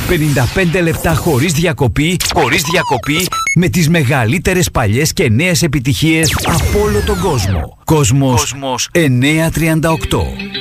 55 λεπτά χωρίς διακοπή, με τις μεγαλύτερες παλιές και νέες επιτυχίες από όλο τον κόσμο. Κόσμος 938.